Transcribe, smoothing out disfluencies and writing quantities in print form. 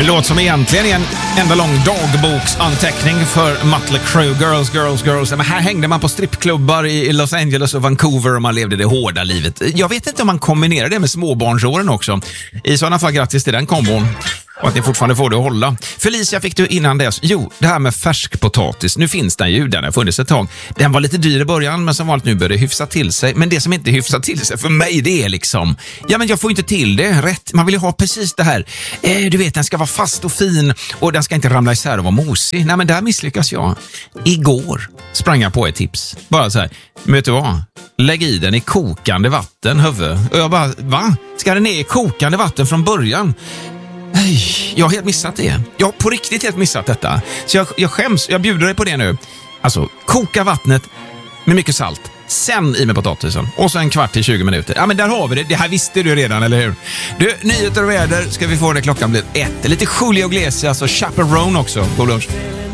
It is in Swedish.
En låt som egentligen är en enda lång dagboksanteckning för Mötley Crüe, Girls. Men här hängde man på strippklubbar i Los Angeles och Vancouver och man levde det hårda livet. Jag vet inte om man kombinerar det med småbarnsåren också. I sådana fall grattis till den kombon. Och att ni fortfarande får det att hålla. Felicia, fick du innan dess? Jo, det här med färskpotatis. Nu finns den ju, den har funnits ett tag. Den var lite dyr i början, men som vanligt nu börjar det hyfsa till sig. Men det som inte hyfsar till sig för mig, det är liksom... Ja, men jag får inte till det rätt. Man vill ju ha precis det här. Du vet, den ska vara fast och fin och den ska inte ramla isär och vara mosig. Nej, men där misslyckas jag. Igår sprang jag på ett tips. Bara så här, vet du vad? Lägg i den i kokande vatten, huvud. Och jag bara, va? Ska den ner i kokande vatten från början? Nej, jag har helt missat det. Jag har på riktigt helt missat detta. Så jag skäms, jag bjuder dig på det nu. Alltså, koka vattnet med mycket salt. Sen i med potatisen. Och så en kvart till 20 minuter. Ja, men där har vi det. Det här visste du redan, eller hur? Du, nyheter och väder ska vi få när klockan blir 1. Lite Julio Iglesias och Chaperone också. God lunch.